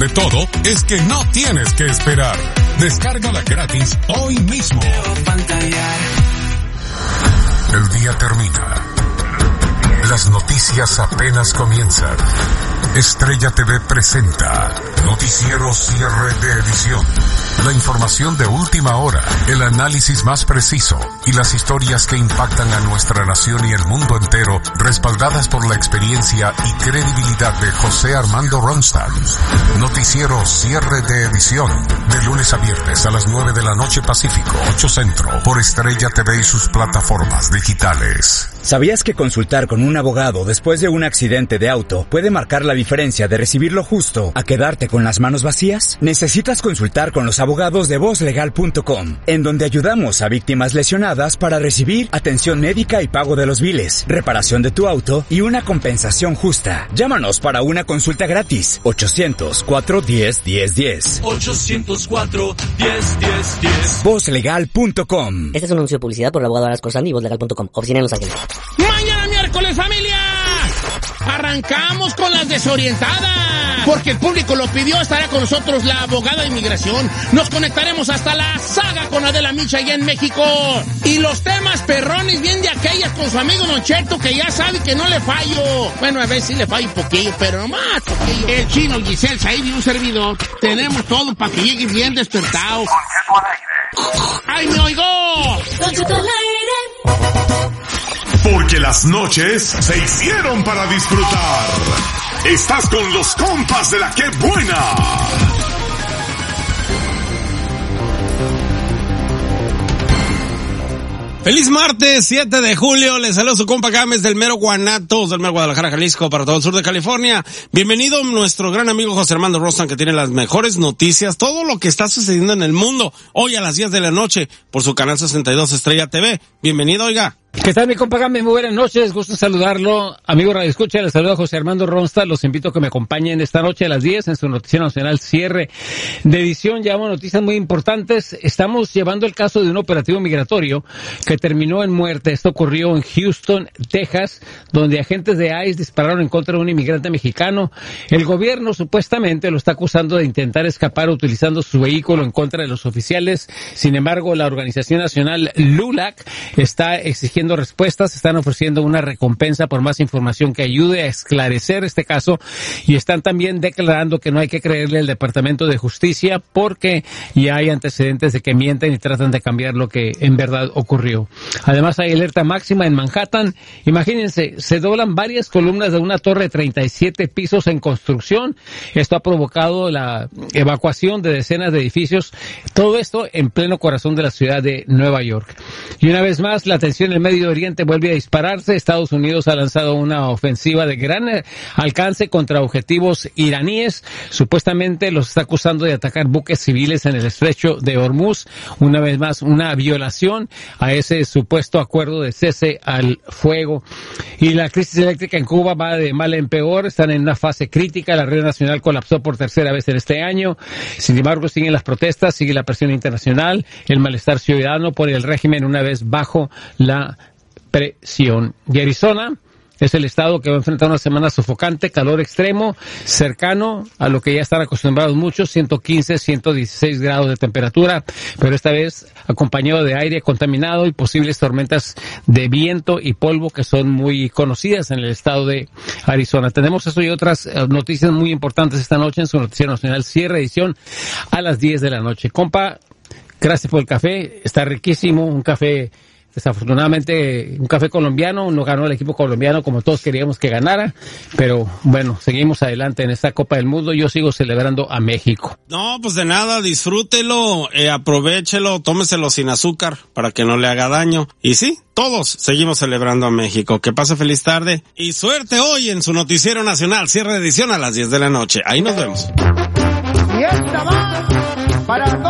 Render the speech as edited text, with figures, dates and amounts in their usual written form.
de todo es que no tienes que esperar. Descárgala gratis hoy mismo. El día termina. Las noticias apenas comienzan. Estrella TV presenta Noticiero Cierre de Edición. La información de última hora, el análisis más preciso y las historias que impactan a nuestra nación y el mundo entero, respaldadas por la experiencia y credibilidad de José Armando Ronstadt. Noticiero Cierre de Edición, de lunes a viernes a las 9 de la noche Pacífico, 8 Centro, por Estrella TV y sus plataformas digitales. ¿Sabías que consultar con un abogado después de un accidente de auto puede marcar la diferencia de recibir lo justo a quedarte con las manos vacías? Necesitas consultar con los abogados de vozlegal.com, en donde ayudamos a víctimas lesionadas para recibir atención médica y pago de los biles, reparación de tu auto y una compensación justa. Llámanos para una consulta gratis. 800-410-1010. 800-410-1010. Vozlegal.com. Este es un anuncio de publicidad por el abogado Aras Corsandi y vozlegal.com. Oficina en Los Ángeles. Mañana miércoles, familia. Arrancamos con las desorientadas, porque el público lo pidió. Estará con nosotros la abogada de inmigración. Nos conectaremos hasta la saga con Adela Micha allá en México. Y los temas perrones, bien de aquellas con su amigo Don Cheto, que ya sabe que no le fallo. Bueno, a veces sí le fallo un poquillo, pero nomás poquillo. El Chino, Giselle, Said y un servidor. Tenemos todo para que llegue bien despertado. ¡Ay, me oigo! Don Cheto al aire. Porque las noches se hicieron para disfrutar. Estás con los compas de la que buena. Feliz martes, 7 de julio. Les saludo su compa Gámez del mero Guanatos, del mero Guadalajara, Jalisco, para todo el sur de California. Bienvenido nuestro gran amigo José Armando Ronstadt, que tiene las mejores noticias, todo lo que está sucediendo en el mundo, hoy a las 10 de la noche, por su canal 62 Estrella TV. Bienvenido, oiga. ¿Qué tal, mi compa Gámez? Muy buenas noches, gusto saludarlo. Amigo Radio Escucha, les saluda José Armando Ronstadt. Los invito a que me acompañen esta noche a las 10 en su Noticiero Nacional Cierre de Edición. Llevamos noticias muy importantes. Estamos llevando el caso de un operativo migratorio que terminó en muerte. Esto ocurrió en Houston, Texas, donde agentes de ICE dispararon en contra de un inmigrante mexicano. El gobierno supuestamente lo está acusando de intentar escapar utilizando su vehículo en contra de los oficiales. Sin embargo, la organización nacional LULAC está exigiendo respuestas, están ofreciendo una recompensa por más información que ayude a esclarecer este caso, y están también declarando que no hay que creerle al Departamento de Justicia porque ya hay antecedentes de que mienten y tratan de cambiar lo que en verdad ocurrió. Además, hay alerta máxima en Manhattan. Imagínense, se doblan varias columnas de una torre de 37 pisos en construcción. Esto ha provocado la evacuación de decenas de edificios, todo esto en pleno corazón de la ciudad de Nueva York. Y una vez más, la tensión en el Medio Oriente vuelve a dispararse. Estados Unidos ha lanzado una ofensiva de gran alcance contra objetivos iraníes. Supuestamente los está acusando de atacar buques civiles en el estrecho de Hormuz. Una vez más, una violación a ese supuesto acuerdo de cese al fuego. Y la crisis eléctrica en Cuba va de mal en peor. Están en una fase crítica. La red nacional colapsó por tercera vez en este año. Sin embargo, siguen las protestas, sigue la presión internacional. El malestar ciudadano por el régimen una vez bajo la presión. Y Arizona es el estado que va a enfrentar una semana sofocante, calor extremo, cercano a lo que ya están acostumbrados muchos, 115, 116 grados de temperatura, pero esta vez acompañado de aire contaminado y posibles tormentas de viento y polvo que son muy conocidas en el estado de Arizona. Tenemos eso y otras noticias muy importantes esta noche en su Noticiero Nacional Cierre Edición a las 10 de la noche. Compa, gracias por el café, está riquísimo, un café. Desafortunadamente, un café colombiano, no ganó el equipo colombiano como todos queríamos que ganara, pero bueno, seguimos adelante en esta Copa del Mundo. Yo sigo celebrando a México. No, pues de nada, disfrútelo, aprovéchelo, tómeselo sin azúcar para que no le haga daño. Y sí, todos seguimos celebrando a México. Que pase feliz tarde y suerte hoy en su Noticiero Nacional, cierre de edición a las 10 de la noche. Ahí nos vemos. Y esta va para